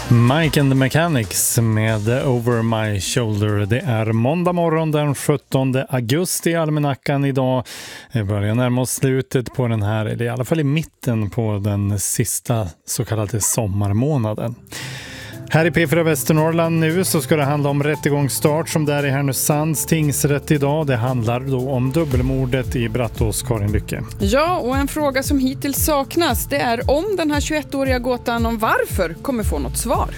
Mike and the Mechanics med Over My Shoulder. Det är måndag morgon den 17 augusti i almanackan idag. Vi börjar närma oss slutet på den här, eller i alla fall i mitten på den sista så kallade sommarmånaden. Här i P4 Västernorrland nu så ska det handla om rättegångsstart som där i Härnösands tingsrätt idag. Det handlar då om dubbelmordet i Brattås, Karin Lycke. Ja, och en fråga som hittills saknas, det är om den här 21-åriga gåtan om varför kommer få något svar.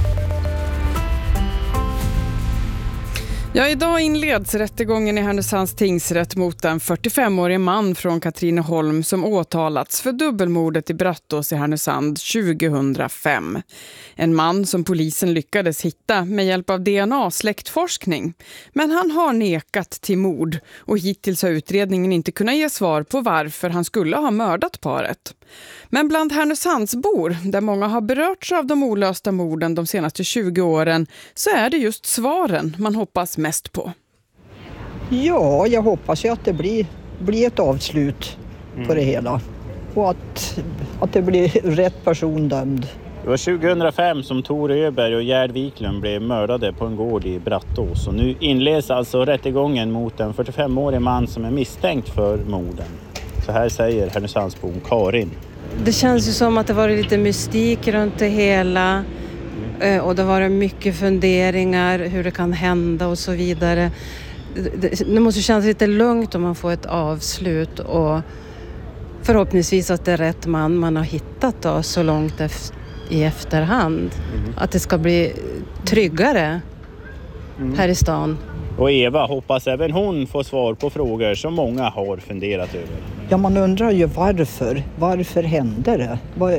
Ja, idag inleds rättegången i Härnösands tingsrätt mot en 45-årig man från Katrineholm som åtalats för dubbelmordet i Brattås i Härnösand 2005. En man som polisen lyckades hitta med hjälp av DNA-släktforskning. Men han har nekat till mord och hittills har utredningen inte kunnat ge svar på varför han skulle ha mördat paret. Men bland Härnösandsbor, där många har berörts av de olösta morden de senaste 20 åren, så är det just svaren man hoppas mest på. Ja, jag hoppas ju att det blir ett avslut på det hela. Och att det blir rätt person dömd. Det var 2005 som Tor Öberg och Gerd Wiklund blev mördade på en gård i Brattås. Och nu inleds alltså rättegången mot en 45-årig man som är misstänkt för morden. Så här säger Härnösandsbon Karin. Det känns ju som att det var lite mystik runt det hela. Och det var mycket funderingar hur det kan hända och så vidare. Det måste kännas lite lugnt om man får ett avslut. Och förhoppningsvis att det är rätt man har hittat då, så långt i efterhand. Att det ska bli tryggare här i stan. Och Eva hoppas även hon får svar på frågor som många har funderat över. Ja, man undrar ju varför. Varför hände det?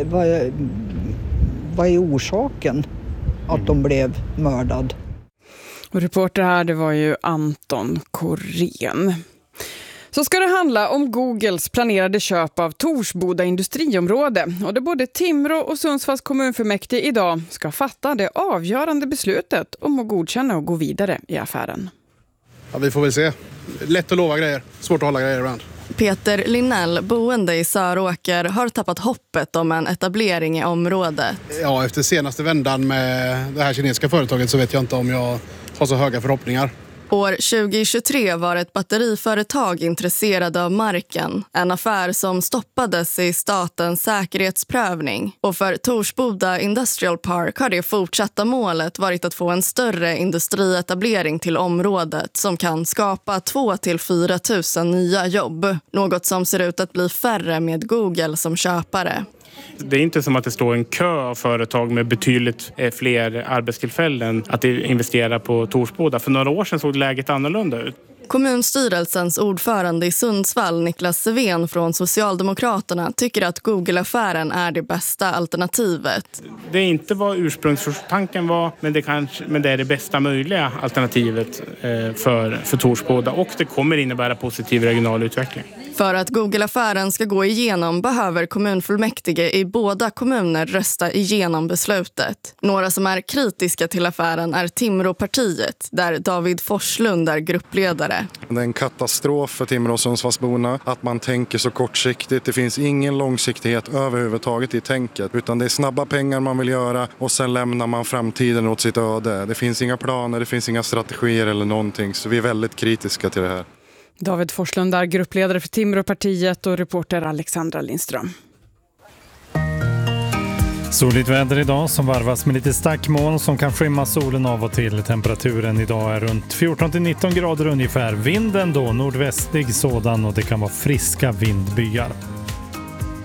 Vad är orsaken att de blev mördad? Och reporter här, det var ju Anton Korén. Så ska det handla om Googles planerade köp av Torsboda industriområde. Och det både Timrå och Sundsvalls kommunfullmäktige idag ska fatta det avgörande beslutet om att godkänna och gå vidare i affären. Ja, vi får väl se. Lätt att lova grejer, svårt att hålla grejer ibland. Peter Linnell, boende i Söråker, har tappat hoppet om en etablering i området. Ja, efter senaste vändan med det här kinesiska företaget så vet jag inte om jag har så höga förhoppningar. År 2023 var ett batteriföretag intresserade av marken. En affär som stoppades i statens säkerhetsprövning. Och för Torsboda Industrial Park har det fortsatta målet varit att få en större industrietablering till området som kan skapa 2 till 4 000 nya jobb. Något som ser ut att bli färre med Google som köpare. Det är inte som att det står en kö av företag med betydligt fler arbetstillfällen att investera på Torsboda. För några år sedan såg läget annorlunda ut. Kommunstyrelsens ordförande i Sundsvall, Niklas Seven från Socialdemokraterna, tycker att Google-affären är det bästa alternativet. Det är inte vad ursprungstanken var, men det är det bästa möjliga alternativet för Torsboda. Och det kommer innebära positiv regional utveckling. För att Google-affären ska gå igenom behöver kommunfullmäktige i båda kommuner rösta igenom beslutet. Några som är kritiska till affären är Timråpartiet, där David Forslund är gruppledare. Det är en katastrof för Timrå och Sundsvallsborna att man tänker så kortsiktigt. Det finns ingen långsiktighet överhuvudtaget i tänket, utan det är snabba pengar man vill göra och sen lämnar man framtiden åt sitt öde. Det finns inga planer, det finns inga strategier eller någonting, så vi är väldigt kritiska till det här. David Forslund är gruppledare för Timråpartiet och reporter Alexandra Lindström. Soligt väder idag som varvas med lite stackmoln som kan skymma solen av och till. Temperaturen idag är runt 14-19 grader ungefär. Vinden då nordvästlig sådan och det kan vara friska vindbyar.